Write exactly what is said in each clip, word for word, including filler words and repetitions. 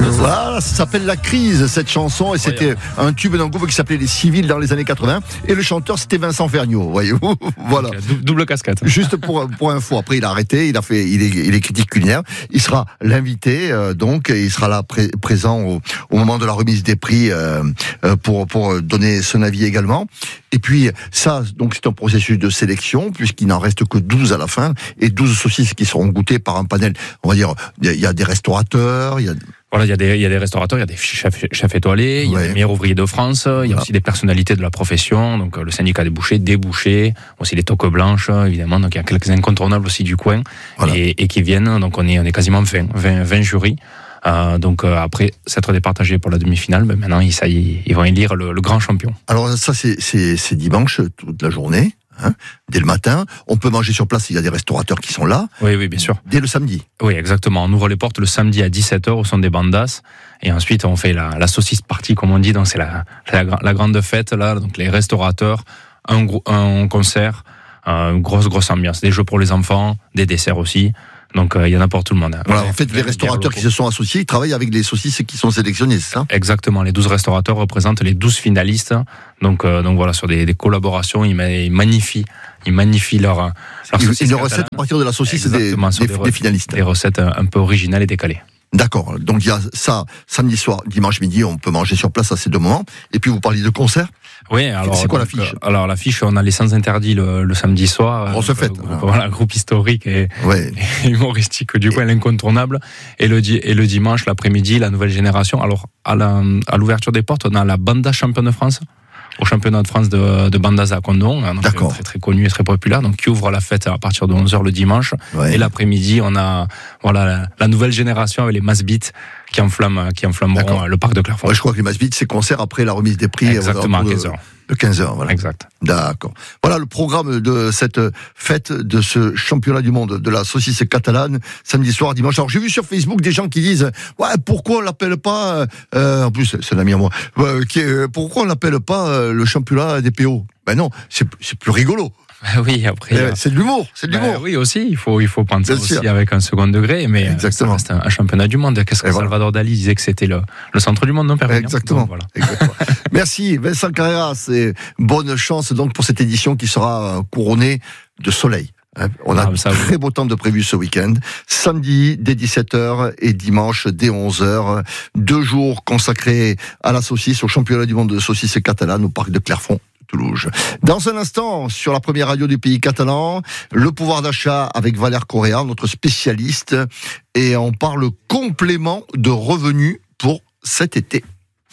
Voilà, ça s'appelle La Crise, cette chanson, et c'était un tube d'un groupe qui s'appelait Les Civils dans les années quatre-vingts, et le chanteur c'était Vincent Vergniaud, voyez-vous. Voilà. Okay, double casquette. Juste pour, pour info, après il a arrêté, il a fait, il est, il est critique culinaire, il sera l'invité, euh, donc, et il sera là pré- présent au, au moment de la remise des prix, euh, pour, pour donner son avis également. Et puis, ça, donc, c'est un processus de sélection, puisqu'il n'en reste que douze à la fin, et douze saucisses qui seront goûtées par un panel. On va dire, il y, y a des restaurateurs, il y a... Voilà, il y a des, il y a des restaurateurs, il y a des chefs, chefs étoilés, il y a ouais. les meilleurs ouvriers de France, il y a aussi des personnalités de la profession, donc le syndicat des bouchers, des bouchers, aussi les toques blanches, évidemment, donc il y a quelques incontournables aussi du coin, voilà. et, et qui viennent, donc on est, on est quasiment vingt, vingt, vingt jurys. Euh, donc euh, après s'être départagé pour la demi-finale, ben maintenant ils, ça, ils, ils vont élire le, le grand champion. Alors ça c'est, c'est, c'est dimanche toute la journée, hein, dès le matin. On peut manger sur place, il y a des restaurateurs qui sont là. Oui, oui, bien sûr. Dès le samedi. Oui, exactement. On ouvre les portes le samedi à dix-sept heures au son des bandas, et ensuite on fait la, la saucisse party comme on dit. Donc c'est la, la, la grande fête là. Donc les restaurateurs, un, gros, un concert, une grosse grosse ambiance, des jeux pour les enfants, des desserts aussi. Donc, il euh, y en a pour tout le monde. Voilà, en fait, les restaurateurs qui se sont associés, ils travaillent avec les saucisses qui sont sélectionnées, c'est ça ? Exactement. Les douze restaurateurs représentent les douze finalistes. Donc, euh, donc voilà, sur des, des collaborations, ils, ils magnifient, ils magnifient leur, leur saucisse. Une recette à partir de la saucisse des, des, des, des finalistes. Des recettes un peu originales et décalées. D'accord. Donc, il y a ça, samedi soir, dimanche midi, on peut manger sur place à ces deux moments. Et puis, vous parliez de concert ? Oui, alors. C'est quoi donc, l'affiche ? Alors, l'affiche, on a les Sans Interdits le, le samedi soir. Grosse fête. Euh, voilà, groupe historique et, ouais. et humoristique du coin, l'incontournable. Et le, et le dimanche, l'après-midi, la nouvelle génération. Alors, à, la, à l'ouverture des portes, on a la Banda Championne de France. Au championnat de France de, de bandas à Condon, donc très très connu et très populaire, donc qui ouvre la fête à partir de onze heures le dimanche. Ouais. Et l'après-midi, on a voilà la, la nouvelle génération avec les Mass Beats qui enflamment qui enflammeront le parc de Clairefontaine. Ouais, je crois que les Mass Beats, c'est concert après la remise des prix. Exactement, à quinze heures. De quinze heures, voilà. Exact. D'accord. Voilà le programme de cette fête, de ce championnat du monde de la saucisse catalane, samedi soir, dimanche. Alors j'ai vu sur Facebook des gens qui disent ouais, pourquoi on l'appelle pas euh, en plus c'est un ami à moi euh, qui est, pourquoi on l'appelle pas euh, le championnat des P O. Ben non, c'est, c'est plus rigolo. Ben oui, après. Euh, c'est de l'humour, c'est de l'humour. Ben oui, aussi, il faut, il faut prendre ça aussi avec un second degré, mais exactement. Ça reste un, un championnat du monde. Qu'est-ce que voilà. Salvador Dali disait que c'était le, le centre du monde, non, Perpignan ? Exactement. Donc, voilà. Exactement. Merci, Vincent Carreras, et bonne chance donc pour cette édition qui sera couronnée de soleil. On a ah, très beau temps de prévu ce week-end. Samedi dès dix-sept heures et dimanche dès onze heures. Deux jours consacrés à la saucisse, au championnat du monde de saucisse catalane au parc de Clairefontaine. Toulouse. Dans un instant, sur la première radio du pays catalan, le pouvoir d'achat avec Valère Correa, notre spécialiste, et on parle complément de revenus pour cet été.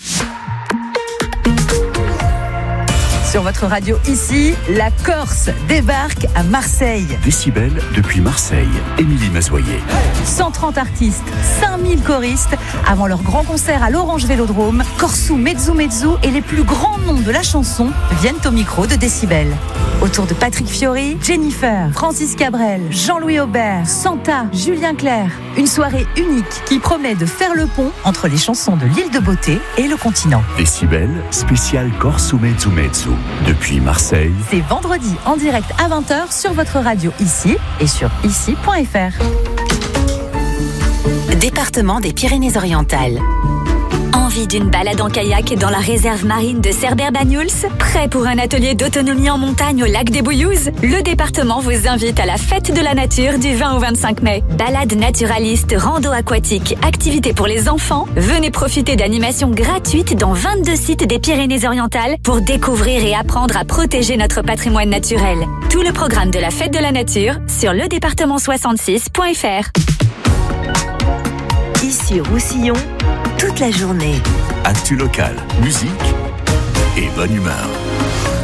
Sur votre radio ici, la Corse débarque à Marseille. Décibel depuis Marseille. Émilie Mazoyer. cent trente artistes, cinq mille choristes. Avant leur grand concert à l'Orange Vélodrome, Korsou, Mezzu Mezzu et les plus grands noms de la chanson viennent au micro de Décibel. Autour de Patrick Fiori, Jennifer, Francis Cabrel, Jean-Louis Aubert, Santa, Julien Clerc. Une soirée unique qui promet de faire le pont entre les chansons de l'île de Beauté et le continent. Décibel, spécial Korsou Mezzu Mezzu. Depuis Marseille. C'est vendredi en direct à vingt heures sur votre radio ici et sur ici point f r. Département des Pyrénées-Orientales. Envie d'une balade en kayak dans la réserve marine de Cerbère-Banyuls? Prêt pour un atelier d'autonomie en montagne au lac des Bouillouzes? Le département vous invite à la fête de la nature du vingt au vingt-cinq mai. Balade naturaliste, rando aquatique, activités pour les enfants. Venez profiter d'animations gratuites dans vingt-deux sites des Pyrénées-Orientales pour découvrir et apprendre à protéger notre patrimoine naturel. Tout le programme de la fête de la nature sur le département soixante-six point f r. Ici Roussillon, toute la journée. Actu local, musique et bonne humeur.